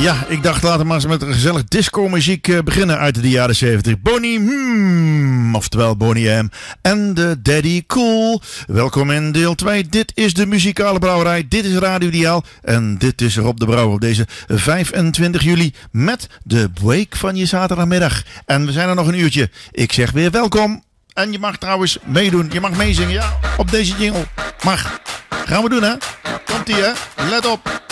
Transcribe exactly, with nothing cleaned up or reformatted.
Ja, ik dacht laten we maar eens met een gezellig disco-muziek uh, beginnen uit de jaren zeventig. Bonnie Hmm, oftewel Bonnie M. en de Daddy Cool. Welkom in deel twee. Dit is de muzikale brouwerij. Dit is Radio Diaal. En dit is Rob de Brouwer op deze vijfentwintig juli met de break van je zaterdagmiddag. En we zijn er nog een uurtje. Ik zeg weer welkom. En je mag trouwens meedoen. Je mag meezingen, ja, op deze jingle. Mag. Gaan we doen, hè? Komt-ie, hè? Let op.